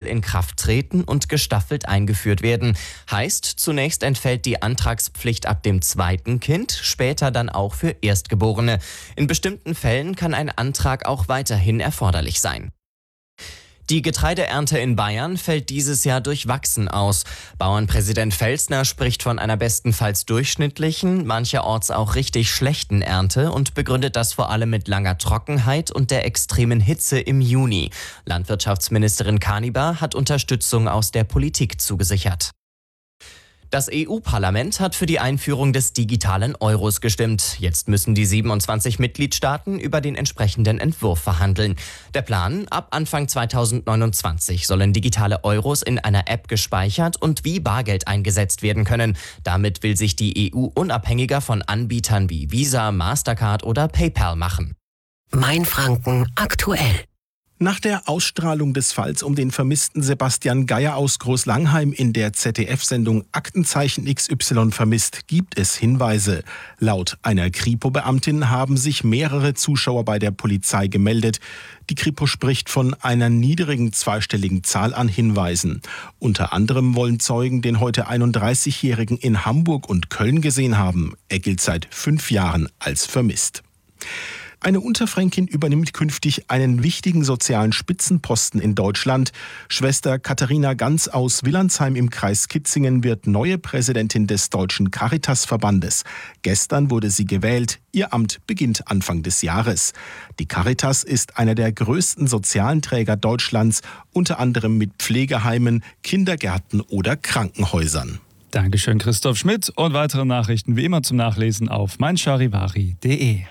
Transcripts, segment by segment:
in Kraft treten und gestaffelt eingeführt werden. Heißt, zunächst entfällt die Antragspflicht ab dem zweiten Kind, später dann auch für Erstgeborene. In bestimmten Fällen kann ein Antrag auch weiterhin erforderlich sein. Die Getreideernte in Bayern fällt dieses Jahr durchwachsen aus. Bauernpräsident Felsner spricht von einer bestenfalls durchschnittlichen, mancherorts auch richtig schlechten Ernte und begründet das vor allem mit langer Trockenheit und der extremen Hitze im Juni. Landwirtschaftsministerin Kanibar hat Unterstützung aus der Politik zugesichert. Das EU-Parlament hat für die Einführung des digitalen Euros gestimmt. Jetzt müssen die 27 Mitgliedstaaten über den entsprechenden Entwurf verhandeln. Der Plan: ab Anfang 2029 sollen digitale Euros in einer App gespeichert und wie Bargeld eingesetzt werden können. Damit will sich die EU unabhängiger von Anbietern wie Visa, Mastercard oder PayPal machen. Mainfranken aktuell. Nach der Ausstrahlung des Falls um den vermissten Sebastian Geier aus Großlangheim in der ZDF-Sendung Aktenzeichen XY vermisst gibt es Hinweise. Laut einer Kripo-Beamtin haben sich mehrere Zuschauer bei der Polizei gemeldet. Die Kripo spricht von einer niedrigen zweistelligen Zahl an Hinweisen. Unter anderem wollen Zeugen den heute 31-Jährigen in Hamburg und Köln gesehen haben. Er gilt seit 5 Jahren als vermisst. Eine Unterfränkin übernimmt künftig einen wichtigen sozialen Spitzenposten in Deutschland. Schwester Katharina Ganz aus Willandsheim im Kreis Kitzingen wird neue Präsidentin des Deutschen Caritas-Verbandes. Gestern wurde sie gewählt. Ihr Amt beginnt Anfang des Jahres. Die Caritas ist einer der größten sozialen Träger Deutschlands, unter anderem mit Pflegeheimen, Kindergärten oder Krankenhäusern. Dankeschön, Christoph Schmidt. Und weitere Nachrichten wie immer zum Nachlesen auf meincharivari.de.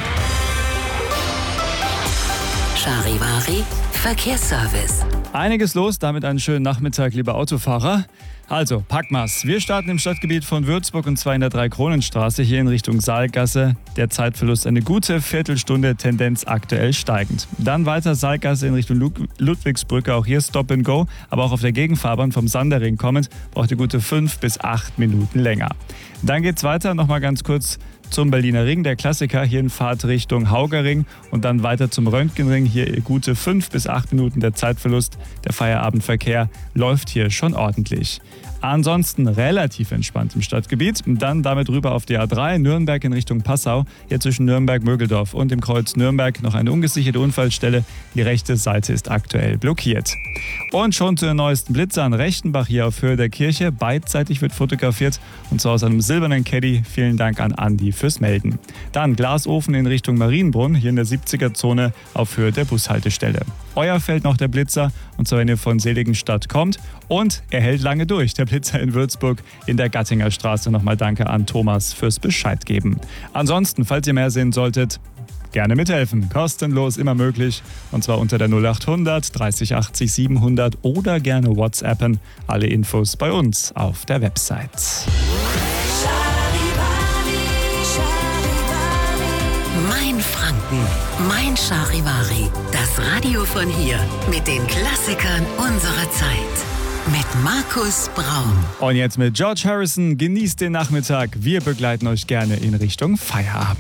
Charivari Verkehrsservice. Einiges los, damit einen schönen Nachmittag, liebe Autofahrer. Also, packmas. Wir starten im Stadtgebiet von Würzburg und zwar in der Dreikronenstraße hier in Richtung Saalgasse. Der Zeitverlust eine gute Viertelstunde, Tendenz aktuell steigend. Dann weiter Saalgasse in Richtung Ludwigsbrücke, auch hier Stop and Go. Aber auch auf der Gegenfahrbahn vom Sanderring kommend braucht ihr gute 5 bis 8 Minuten länger. Dann geht's weiter, nochmal ganz kurz zum Berliner Ring, der Klassiker, hier in Fahrtrichtung Haugering und dann weiter zum Röntgenring, hier gute 5 bis 8 Minuten der Zeitverlust. Der Feierabendverkehr läuft hier schon ordentlich. Ansonsten relativ entspannt im Stadtgebiet. Dann damit rüber auf die A3, Nürnberg in Richtung Passau. Hier zwischen Nürnberg-Mögeldorf und dem Kreuz Nürnberg noch eine ungesicherte Unfallstelle. Die rechte Seite ist aktuell blockiert. Und schon zu den neuesten Blitzern. Rechtenbach hier auf Höhe der Kirche. Beidseitig wird fotografiert und zwar aus einem silbernen Caddy. Vielen Dank an Andi fürs Melden. Dann Glasofen in Richtung Marienbrunn, hier in der 70er-Zone auf Höhe der Bushaltestelle. Euer fällt noch der Blitzer, und zwar wenn ihr von Seligenstadt kommt. Und er hält lange durch, der Blitzer in Würzburg in der Gattinger Straße. Nochmal danke an Thomas fürs Bescheid geben. Ansonsten, falls ihr mehr sehen solltet, gerne mithelfen. Kostenlos, immer möglich. Und zwar unter der 0800 30 80 700 oder gerne WhatsAppen. Alle Infos bei uns auf der Website. Mainfranken, Mein Charivari. Das Radio von hier mit den Klassikern unserer Zeit. Mit Markus Braun. Und jetzt mit George Harrison. Genießt den Nachmittag. Wir begleiten euch gerne in Richtung Feierabend.